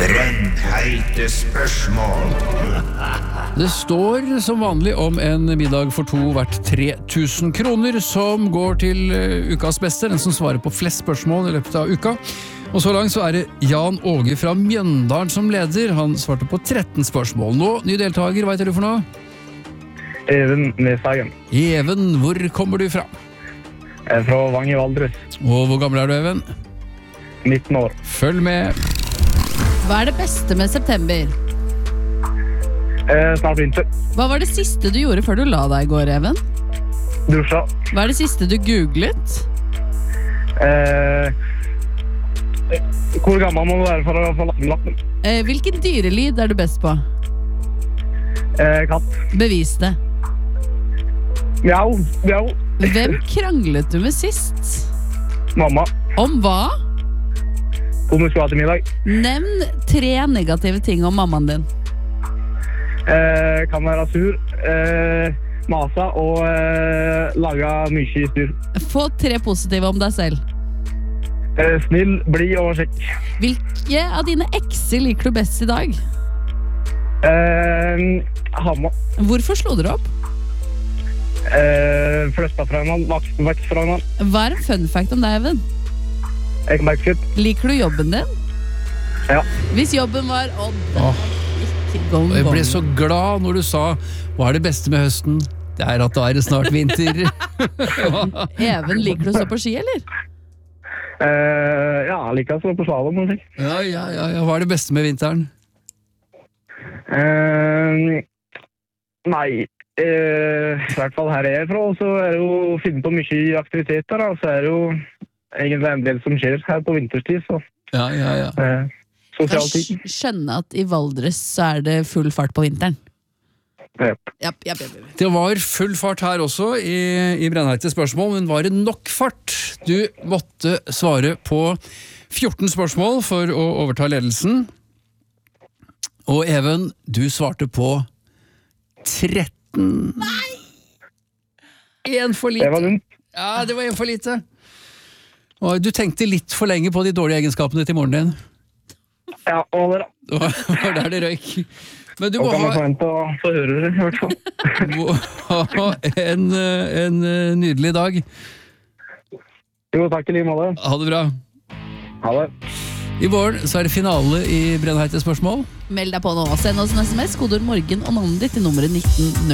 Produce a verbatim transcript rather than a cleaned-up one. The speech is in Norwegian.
Brennheite spørsmål. Det står som vanlig om en middag for to verdt tre tusen kroner som går til uh, ukas beste, den som svarer på flest spørsmål i løpet av uka. Og så langt så er det Jan Åge fra Mjøndalen som leder. Han svarte på tretten spørsmål. Nå, ny deltaker, hva heter du for noe? Even Neshagen. Even, hvor kommer du fra? Jeg er fra Vang i Valdres. Og hvor gammel er du, Even? nitten år. Følg med. Hva er det beste med september? Eh, snart vinter. Hva var det siste du gjorde før du la deg i går, Even? Dusja. Hva er det siste du googlet? Eh, hvor gammel må du være for å få lappen? Eh, hvilken dyrelyd er du best på? Eh, katt. Bevis det. Mjau, mjau. Hvem kranglet du med sist? Mamma. Om hva? Om du skal ha til middag. Nevn tre negative ting om mammaen din. Eh, kan være sur, eh, masa og eh, laga mye i styr. Få tre positive om deg selv. Eh, snill, blid og kjekk. Hvilke av dine ekser liker du best i dag? Eh, Hamma. Hvorfor slo dere opp? Eh, Flytta fra en vokst, vokst fra en Hva er en fun fact om deg, Even? Jeg kan merke litt. Liker du jobben din? Ja. Hvis jobben var Odd, Åh, ikke gong, jeg ble gong. så glad når du sa hva er det beste med høsten? Det er at da er det snart vinter. Even, liker du å stå på ski, eller? Eh, ja, liker å stå på slalom og ting. Ja, ja, ja, ja. Hva er det beste med vinteren? Eh, nei, eh, i hvert fall her jeg er fra, så er det jo å finne på mye aktiviteter, da. Så er det jo egentlig en del som skjer her på vinterstid, så Ja, ja, ja. eh, sosial tid. Jeg skjønner at i Valdres så er det full fart på vinteren. Yep. Japp, japp, japp, japp. Det var full fart her også i, i brennheite spørsmål, men var det nok fart? Du måtte svare på fjorten spørsmål for å overta ledelsen. Og Even, du svarte på tretten. Nei! En for lite. Det var dumt. Ja, det var en for lite. Og du tenkte litt for lenge på de dårlige egenskapene til moren din. Ja, og det da. Det var, var der det røyk. Men du Og må kan man ha, forvente å få høre det, i hvert fall. må ha en, en nydelig dag. Jo, takk i like måte. Ha det bra. Ha det. I morgen så er det finale i brennheite spørsmål. Meld deg på nå. Send oss en sms, kodeord morgen og navnet ditt til nummeret nitten null.